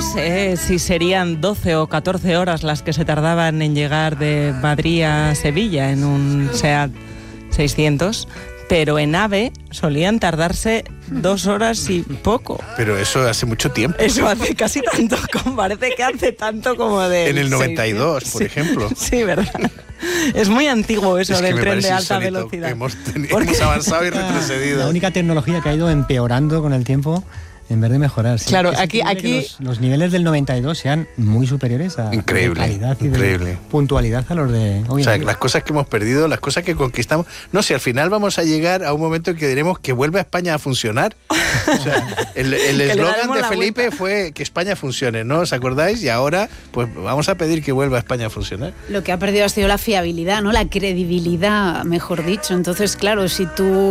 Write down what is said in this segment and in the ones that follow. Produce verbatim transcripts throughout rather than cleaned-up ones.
sé si serían doce o catorce horas las que se tardaban en llegar de Madrid a Sevilla en un SEAT seiscientos, pero en AVE solían tardarse dos horas y poco. Pero eso hace mucho tiempo. Eso hace casi tanto, como parece que hace tanto como de... En el noventa y dos, seiscientos, por sí, ejemplo. Sí, ¿verdad? Es muy antiguo eso es del que tren de alta insólito. velocidad. Hemos, tenido, hemos avanzado y retrocedido. La única tecnología que ha ido empeorando con el tiempo en vez de mejorar. Sí. Claro, es aquí... aquí los, los niveles del noventa y dos sean muy superiores a increíble, de calidad y increíble. de puntualidad a los de hoy. O sea, las cosas que hemos perdido, las cosas que conquistamos. No sé, al final vamos a llegar a un momento en que diremos que vuelve a España a funcionar. O sea, el eslogan de Felipe vuelta. fue que España funcione, ¿no? ¿Os acordáis? Y ahora, pues vamos a pedir que vuelva a España a funcionar. Lo que ha perdido ha sido la fiabilidad, ¿no? La credibilidad, mejor dicho. Entonces, claro, si tú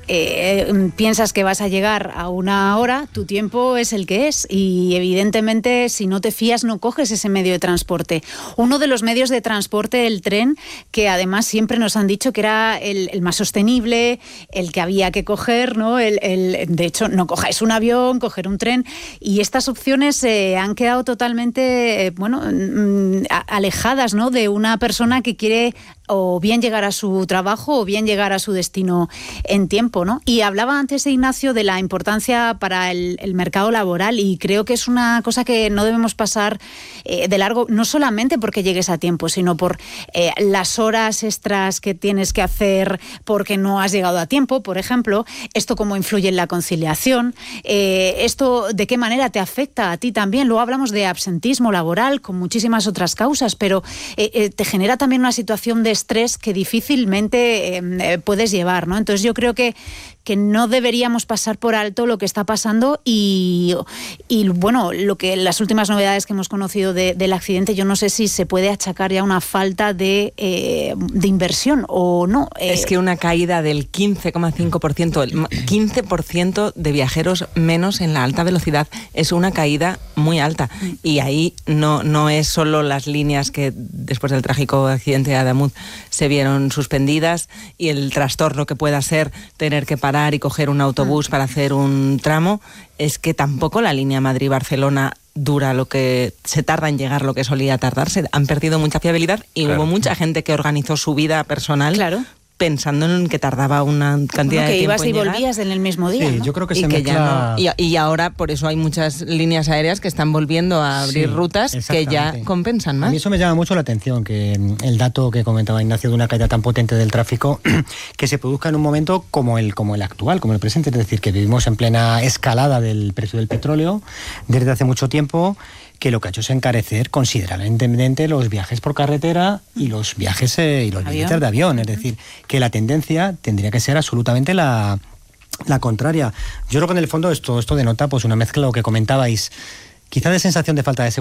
eh, piensas que vas a llegar a una hora, tu tiempo es el que es, y evidentemente si no te fías no coges ese medio de transporte. Uno de los medios de transporte, el tren, que además siempre nos han dicho que era el, el más sostenible, el que había que coger, ¿no? El, el, de hecho, no cojáis un avión, coger un tren, y estas opciones eh, han quedado totalmente, eh, bueno, mm, alejadas, ¿no? De una persona que quiere o bien llegar a su trabajo o bien llegar a su destino en tiempo, ¿no? Y hablaba antes Ignacio de la importancia para el, el mercado laboral, y creo que es una cosa que no debemos pasar eh, de largo, no solamente porque llegues a tiempo, sino por eh, las horas extras que tienes que hacer porque no has llegado a tiempo, por ejemplo. Esto cómo influye en la conciliación, eh, esto de qué manera te afecta a ti también. Luego hablamos de absentismo laboral con muchísimas otras causas, pero eh, eh, te genera también una situación de estrés que difícilmente eh, puedes llevar, ¿no? Entonces yo creo que, que no deberíamos pasar por alto lo que está pasando, y, y bueno, lo que las últimas novedades que hemos conocido de, del accidente, yo no sé si se puede achacar ya una falta de, eh, de inversión o no. Eh, es que una caída del quince coma cinco por ciento, el quince por ciento de viajeros menos en la alta velocidad es una caída muy alta, y ahí no, no es solo las líneas que después del trágico accidente de Adamuz se vieron suspendidas y el trastorno que pueda ser tener que parar y coger un autobús para hacer un tramo, es que tampoco la línea Madrid-Barcelona dura lo que se tarda en llegar lo que solía tardarse. Han perdido mucha fiabilidad y claro, hubo mucha gente que organizó su vida personal, claro, pensando en que tardaba una cantidad bueno, de tiempo que ibas y volvías en el mismo día, sí, ¿no? Yo creo que y se que mezcla... ya no, y, y ahora por eso hay muchas líneas aéreas que están volviendo a abrir sí, rutas que ya compensan más. A mí eso me llama mucho la atención, que el dato que comentaba Ignacio de una caída tan potente del tráfico que se produzca en un momento como el, como el actual, como el presente, es decir, que vivimos en plena escalada del precio del petróleo desde hace mucho tiempo, que lo que ha hecho es encarecer considerablemente los viajes por carretera y los viajes eh, y los billetes de avión. Es decir, que la tendencia tendría que ser absolutamente la, la contraria. Yo creo que en el fondo esto, esto denota pues una mezcla, lo que comentabais, quizá de sensación de falta de seguridad.